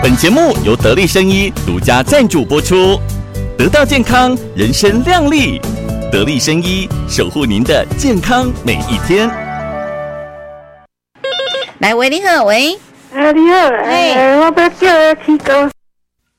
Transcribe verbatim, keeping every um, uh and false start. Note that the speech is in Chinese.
本节目由得力生医独家赞助播出，得到健康，人生亮丽。得力生医，守护您的健康每一天。 来，喂，你好，喂， 啊，你好，哎，我要叫去高